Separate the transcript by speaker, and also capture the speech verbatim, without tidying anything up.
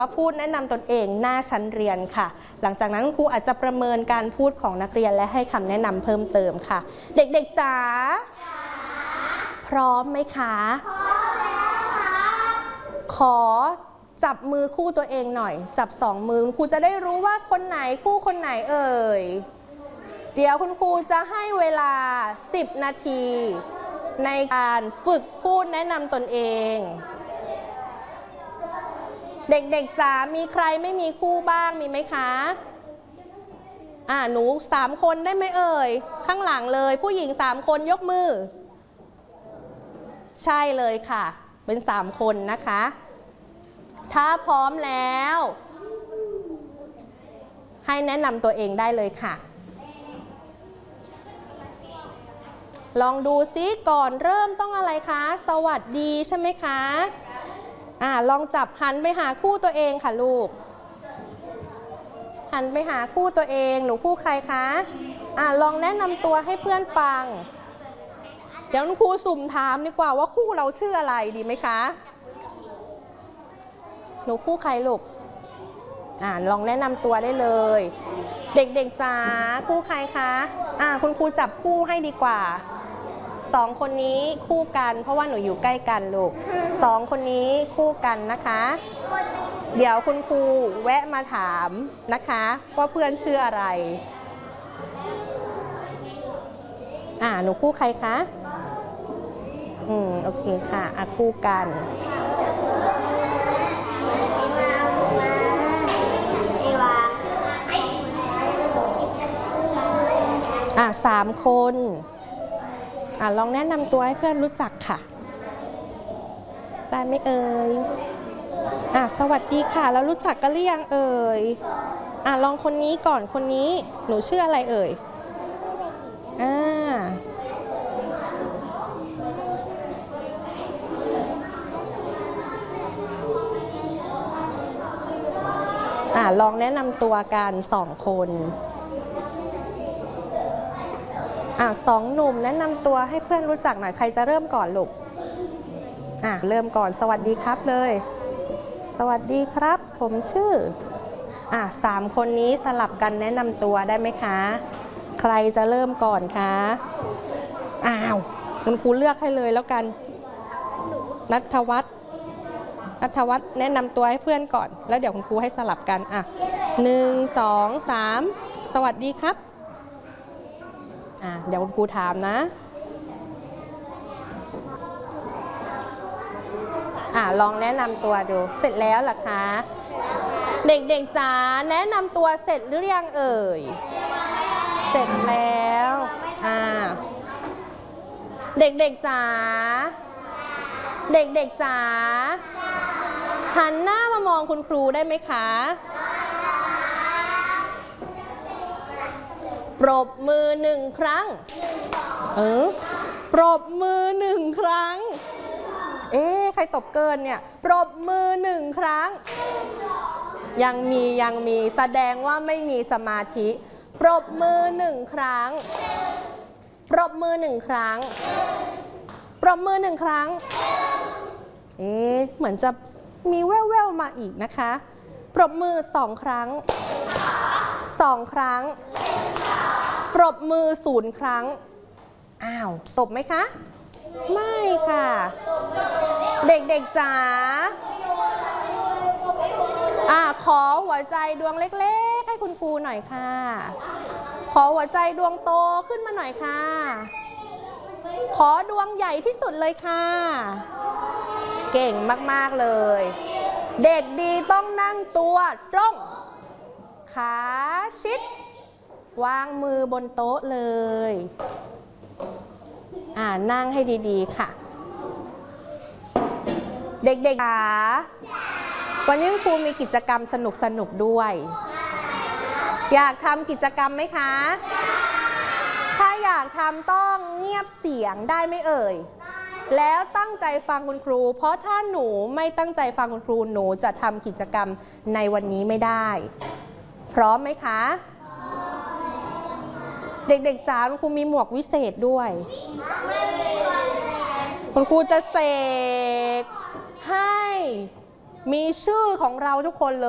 Speaker 1: พูดแนะนำตนเองหน้าชั้นเรียนค่ะหลังจากนั้นครูอาจจะประเมินการพูดของนักเรียนและให้คำแนะนำเพิ่มเติมค่ะเด็กๆจ๋าพร้อมไหมคะพร้อมแล้วค่ะขอจับมือคู่ตัวเองหน่อยจับสองมือครูจะได้รู้ว่าคนไหนคู่คนไหนเอ่ยเดี๋ยวคุณครูจะให้เวลาสิบนาทีในการฝึกพูดแนะนำตนเองเด็กๆจ๋ามีใครไม่มีคู่บ้างมีไหมคะอ่าหนูสามคนได้ไหมเอ่ยข้างหลังเลยผู้หญิงสามคนยกมือใช่เลยค่ะเป็นสามคนนะคะถ้าพร้อมแล้วให้แนะนำตัวเองได้เลยค่ะลองดูซิก่อนเริ่มต้องอะไรคะสวัสดีใช่ไหมคะอ่าลองจับหันไปหาคู่ตัวเองค่ะลูกหันไปหาคู่ตัวเองหนูคู่ใครคะอ่าลองแนะนำตัวให้เพื่อนฟังเดี๋ยวครูสุ่มถามดีกว่าว่าคู่เราชื่ออะไรดีไหมคะหนูคู่ใครลูกอ่าลองแนะนำตัวได้เลยเด็กๆจ๋าคู่ใครคะอ่าคุณครูจับคู่ให้ดีกว่าสองคนนี้คู่กันเพราะว่าหนูอยู่ใกล้กันลูกสองคนนี้คู่กันนะคะเดี๋ยวคุณครูแวะมาถามนะคะว่าเพื่อนชื่ออะไรอ่าหนูคู่ใครคะอืมโอเคค่ะอ่ะคู่กันอ่ะสามคนอ่ะลองแนะนำตัวให้เพื่อนรู้จักค่ะได้ไหมเอ่ยอ่ะสวัสดีค่ะแล้วรู้จักกันหรือยังเอ่ยอ่ะลองคนนี้ก่อนคนนี้หนูชื่ออะไรเอ่ยอ่าอ่ะลองแนะนำตัวกันสองคนอ่ะสองหนุ่มแนะนำตัวให้เพื่อนรู้จักหน่อยใครจะเริ่มก่อนลูกอ่ะเริ่มก่อนสวัสดีครับเลยสวัสดีครับผมชื่ออ่ะสามคนนี้สลับกันแนะนำตัวได้ไหมคะใครจะเริ่มก่อนคะอ้าวคุณครูเลือกให้เลยแล้วกันณัฐวัฒน์ณัฐวัฒน์แนะนำตัวให้เพื่อนก่อนแล้วเดี๋ยวคุณครูให้สลับกันอ่ะหนึ่งสองสามสวัสดีครับอ่ะเดี๋ยวคุณครูถามนะอ่ะลองแนะนำตัวดูเสร็จแล้วเหรอคะเด็กๆจ๋าแนะนำตัวเสร็จหรือยังเอ่ยเสร็จแล้วอ่าเด็กๆจ๋าเด็กๆจ๋าหันหน้ามามองคุณครูได้ไหมคะปรบมือหนึ่งครั้งเออปรบมือหนึ่งครั้งเอ๊ะใครตบเกินเนี่ยปรบมือหนึ่งครั้งยังมียังมีแสดงว่าไม่มีสมาธิปรบมือหนึ่งครั้งปรบมือหนึ่งครั้งปรบมือหนึ่งครั้งเอ๊ะเหมือนจะมีแว่วๆมาอีกนะคะปรบมือสองครั้งสองครั้งปรบมือศูนย์ครั้งอ้าวตบไหมคะไม่ค่ะเด็กๆจ๋าอ่าขอหัวใจดวงเล็กๆให้คุณครูหน่อยค่ะขอหัวใจดวงโตขึ้นมาหน่อยค่ะขอดวงใหญ่ที่สุดเลยค่ะเก่งมากๆเลยเด็กดีต้องนั่งตัวตรงขาชิดวางมือบนโต๊ะเลยอ่านั่งให้ดีๆค่ะเด็กๆค่ะวันนี้ครูมีกิจกรรมสนุกๆด้วยอยากทำกิจกรรมไหมคะถ้าอยากทำต้องเงียบเสียงได้ไหมเอ่ยแล้วตั้งใจฟังคุณครูเพราะถ้าหนูไม่ตั้งใจฟังคุณครูหนูจะทำกิจกรรมในวันนี้ไม่ได้พร้อมไหมคะเด็กๆจ๋าคุณครูมีหมวกวิเศษด้วยคุณครูจะเสกให้มีชื่อของเราทุกคนเลย